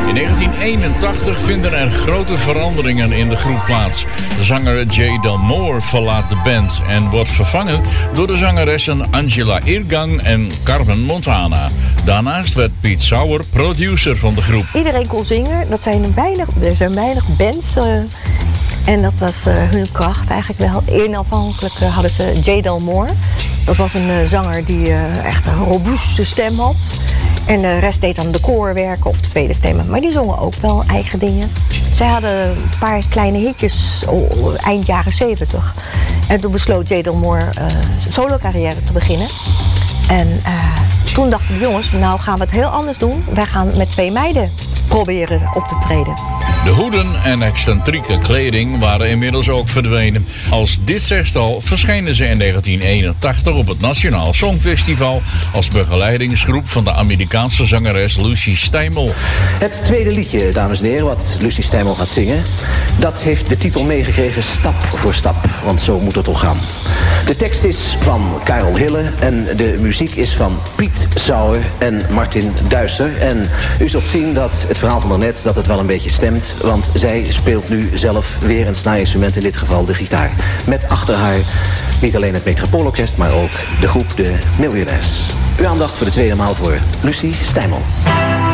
In 1981 vinden er grote veranderingen in de groep plaats. De zanger Jay Delmore verlaat de band en wordt vervangen door de zangeressen Angela Irgang en Carmen Montana. Daarnaast werd Piet Sauer producer van de groep. Iedereen kon zingen. Er zijn weinig bands. En dat was hun kracht eigenlijk wel. Aanvankelijk hadden ze Jay Delmore. Dat was een zanger die echt een robuuste stem had. En de rest deed dan de koorwerken of de tweede stemmen. Maar die zongen ook wel eigen dingen. Zij hadden een paar kleine hitjes eind jaren 70. En toen besloot Jay Delmore solo carrière te beginnen. En toen dachten de jongens, nou gaan we het heel anders doen. Wij gaan met 2 meiden proberen op te treden. De hoeden en excentrieke kleding waren inmiddels ook verdwenen. Als dit zestal verschenen ze in 1981 op het Nationaal Songfestival als begeleidingsgroep van de Amerikaanse zangeres Lucy Stijmel. Het tweede liedje, dames en heren, wat Lucy Stijmel gaat zingen, dat heeft de titel meegekregen Stap voor Stap, want zo moet het toch gaan. De tekst is van Karel Hille en de muziek is van Piet Sauer en Martin Duister. En u zult zien dat het verhaal van daarnet dat het wel een beetje stemt, want zij speelt nu zelf weer een snaarinstrument, in dit geval de gitaar. Met achter haar niet alleen het Metropoolorkest, maar ook de groep de Millionaires. Uw aandacht voor de tweede maal voor Lucy Stijmel.